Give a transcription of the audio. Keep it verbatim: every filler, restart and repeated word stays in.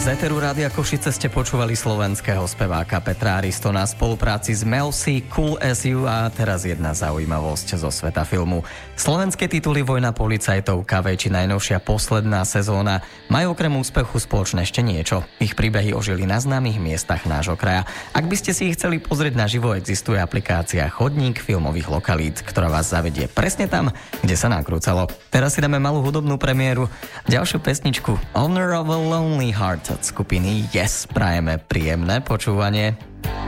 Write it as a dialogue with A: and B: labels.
A: Z éteru Rádia Košice ste počúvali slovenského speváka Petra Aristo na spolupráci s Mel C, Cool as You a teraz jedna zaujímavosť zo sveta filmu. Slovenské tituly Vojna policajtov, ká vé či najnovšia Posledná sezóna majú okrem úspechu spoločné ešte niečo. Ich príbehy ožili na známych miestach nášho kraja. Ak by ste si ich chceli pozrieť naživo, existuje aplikácia Chodník filmových lokalít, ktorá vás zavedie presne tam, kde sa nakrúcalo. Teraz si dáme malú hudobnú premiéru. Ďalšiu pesničku Honor of a Lonely Heart od skupiny Yes. Prajeme príjemné počúvanie.